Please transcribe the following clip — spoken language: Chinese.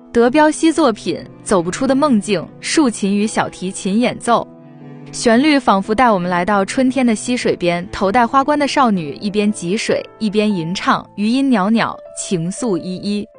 德彪西作品，走不出的梦境，竖琴与小提琴演奏。旋律仿佛带我们来到春天的溪水边，头戴花冠的少女一边汲水，一边吟唱，余音袅袅，情愫依依。